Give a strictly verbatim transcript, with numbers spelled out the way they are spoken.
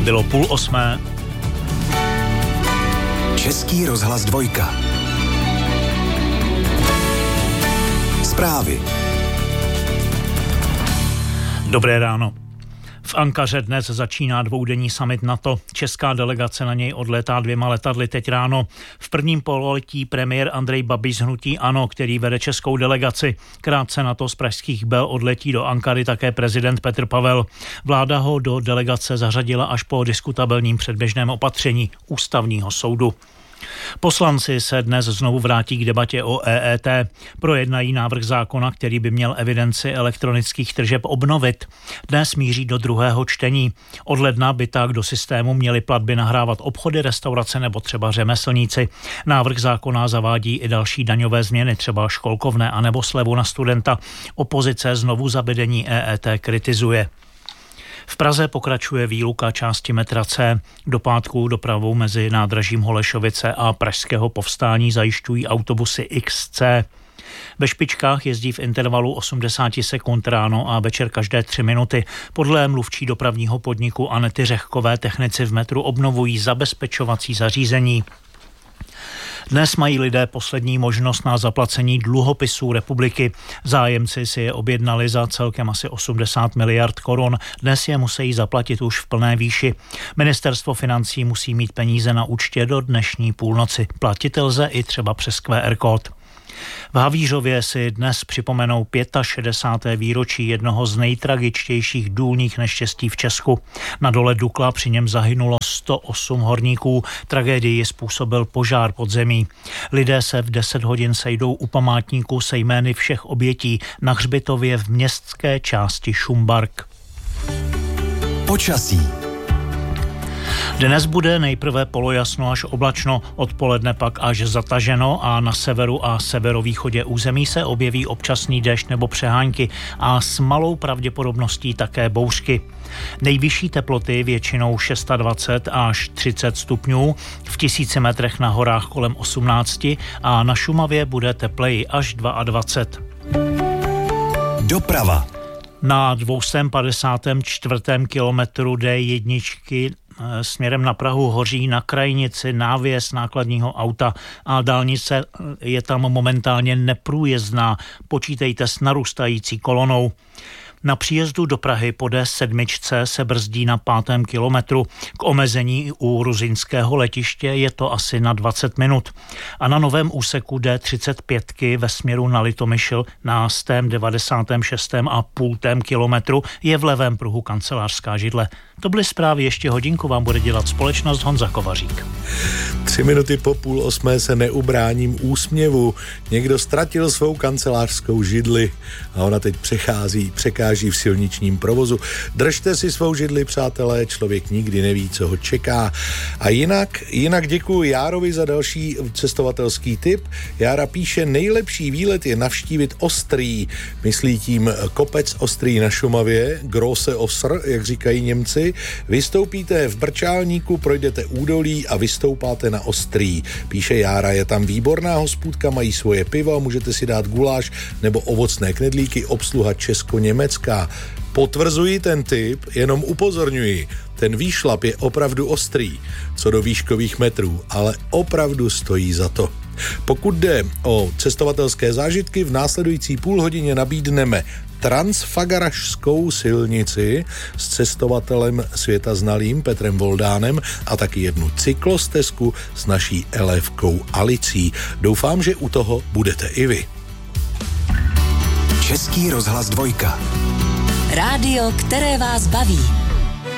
Bylo půl osmé. Český rozhlas dvojka. Zprávy. Dobré ráno. V Ankaře dnes začíná dvoudenní summit NATO. Česká delegace na něj odlétá dvěma letadly teď ráno. V prvním pololetí premiér Andrej Babiš z hnutí ANO, který vede českou delegaci. Krátce na to z pražských Bel odletí do Ankary také prezident Petr Pavel. Vláda ho do delegace zařadila až po diskutabilním předběžném opatření Ústavního soudu. Poslanci se dnes znovu vrátí k debatě o E E T. Projednají návrh zákona, který by měl evidenci elektronických tržeb obnovit. Dnes míří do druhého čtení. Od ledna by tak do systému měly platby nahrávat obchody, restaurace nebo třeba řemeslníci. Návrh zákona zavádí i další daňové změny, třeba školkovné anebo slevu na studenta. Opozice znovu zavedení E E T kritizuje. V Praze pokračuje výluka části metra C. Do pátku dopravu mezi nádražím Holešovice a Pražského Povstání zajišťují autobusy X C. Ve špičkách jezdí v intervalu osmdesát sekund ráno a večer každé tři minuty. Podle mluvčí dopravního podniku Anety Řehkové technici v metru obnovují zabezpečovací zařízení. Dnes mají lidé poslední možnost na zaplacení dluhopisů republiky. Zájemci si je objednali za celkem asi osmdesát miliard korun. Dnes je musí zaplatit už v plné výši. Ministerstvo financí musí mít peníze na účtě do dnešní půlnoci. Platit lze i třeba přes Q R kód. V Havířově si dnes připomenou šedesáté páté výročí jednoho z nejtragičtějších důlních neštěstí v Česku. Na dole Dukla při něm zahynulo sto osm horníků. Tragédii způsobil požár podzemí. Lidé se v deset hodin sejdou u památníku se jmény všech obětí na hřbitově v městské části Šumbark. Počasí. Dnes bude nejprve polojasno až oblačno, odpoledne pak až zataženo a na severu a severovýchodě území se objeví občasný déšť nebo přehánky a s malou pravděpodobností také bouřky. Nejvyšší teploty většinou dvacet šest až třicet stupňů, v tisíci metrech na horách kolem osmnáct a na Šumavě bude tepleji až dvacet dva. Doprava. Na dvě stě padesát čtyři kilometru D jedna směrem na Prahu hoří na krajnici návěs nákladního auta a dálnice je tam momentálně neprůjezdná. Počítejte s narůstající kolonou. Na příjezdu do Prahy po D sedm se brzdí na pátém kilometru. K omezení u ruzyňského letiště je to asi na dvacet minut. A na novém úseku D třicet pět ve směru na Litomyšl na sto devadesát šest a půl kilometru je v levém pruhu kancelářská židle. To byly zprávy, ještě hodinku vám bude dělat společnost Honza Kovařík. Tři minuty po půl osmé se neubráním úsměvu. Někdo ztratil svou kancelářskou židli a ona teď přechází, překáží v silničním provozu. Držte si svou židli, přátelé, člověk nikdy neví, co ho čeká. A jinak, jinak děkuji Járovi za další cestovatelský tip. Jára píše, nejlepší výlet je navštívit Ostrý. Myslí tím kopec Ostrý na Šumavě, Große Osr, jak říkají Němci. Vystoupíte v Brčálníku, projdete údolí a vystoupáte na Ostrý. Píše Jára, je tam výborná hospůdka, mají svoje pivo, můžete si dát guláš nebo ovocné knedlíky, obsluha česko-německá. Potvrzuji ten tip, jenom upozorňuji, ten výšlap je opravdu ostrý, co do výškových metrů, ale opravdu stojí za to. Pokud jde o cestovatelské zážitky, v následující půl hodině nabídneme Transfagarašskou silnici s cestovatelem světa znalým Petrem Voldánem a taky jednu cyklostezku s naší Elévkou Alicí. Doufám, že u toho budete i vy. Český rozhlas dvojka. Rádio, které vás baví.